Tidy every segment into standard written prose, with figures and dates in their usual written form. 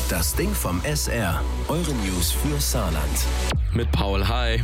Das Ding vom SR. Eure News für Saarland. Mit Paul, hi.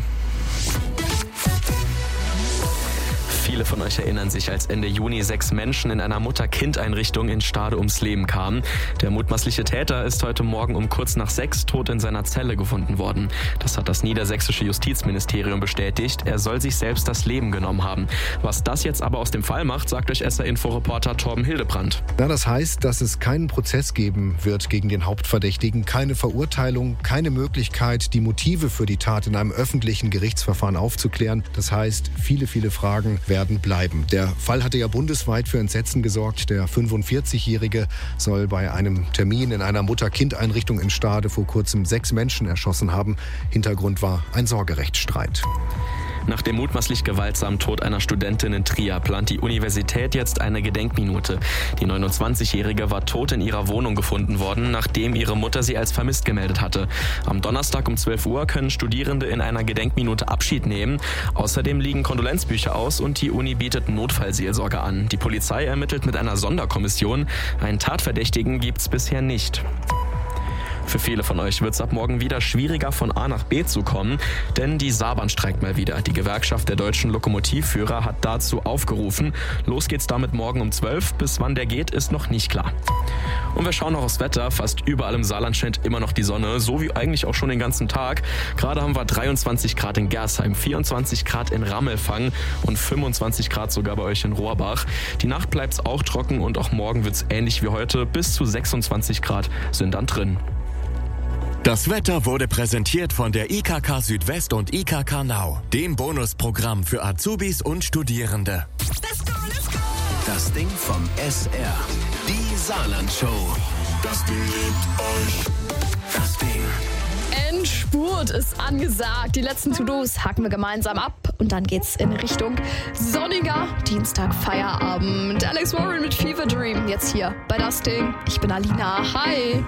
Viele von euch erinnern sich, als Ende Juni 6 Menschen in einer Mutter-Kind-Einrichtung in Stade ums Leben kamen. Der mutmaßliche Täter ist heute Morgen um kurz nach 6 tot in seiner Zelle gefunden worden. Das hat das niedersächsische Justizministerium bestätigt. Er soll sich selbst das Leben genommen haben. Was das jetzt aber aus dem Fall macht, sagt euch SR-Info-Reporter Torben Hildebrand. Na, das heißt, dass es keinen Prozess geben wird gegen den Hauptverdächtigen, keine Verurteilung, keine Möglichkeit, die Motive für die Tat in einem öffentlichen Gerichtsverfahren aufzuklären. Das heißt, viele Fragen werden bleiben. Der Fall hatte ja bundesweit für Entsetzen gesorgt. Der 45-Jährige soll bei einem Termin in einer Mutter-Kind-Einrichtung in Stade vor kurzem 6 Menschen erschossen haben. Hintergrund war ein Sorgerechtsstreit. Nach dem mutmaßlich gewaltsamen Tod einer Studentin in Trier plant die Universität jetzt eine Gedenkminute. Die 29-Jährige war tot in ihrer Wohnung gefunden worden, nachdem ihre Mutter sie als vermisst gemeldet hatte. Am Donnerstag um 12 Uhr können Studierende in einer Gedenkminute Abschied nehmen. Außerdem liegen Kondolenzbücher aus und die Uni bietet Notfallseelsorge an. Die Polizei ermittelt mit einer Sonderkommission. Einen Tatverdächtigen gibt's bisher nicht. Für viele von euch wird es ab morgen wieder schwieriger, von A nach B zu kommen, denn die Saarbahn streikt mal wieder. Die Gewerkschaft der deutschen Lokomotivführer hat dazu aufgerufen. Los geht's damit morgen um 12. Bis wann der geht, ist noch nicht klar. Und wir schauen noch aufs Wetter. Fast überall im Saarland scheint immer noch die Sonne, so wie eigentlich auch schon den ganzen Tag. Gerade haben wir 23 Grad in Gersheim, 24 Grad in Rammelfang und 25 Grad sogar bei euch in Rohrbach. Die Nacht bleibt's auch trocken und auch morgen wird's ähnlich wie heute. Bis zu 26 Grad sind dann drin. Das Wetter wurde präsentiert von der IKK Südwest und IKK Now, dem Bonusprogramm für Azubis und Studierende. Let's go, let's go! Das Ding vom SR. Die Saarland-Show. Das Ding liebt euch. Das Ding. Endspurt ist angesagt. Die letzten To-Dos hacken wir gemeinsam ab. Und dann geht's in Richtung sonniger Dienstag Feierabend. Alex Warren mit Fever Dream. Jetzt hier bei Das Ding. Ich bin Alina. Hi.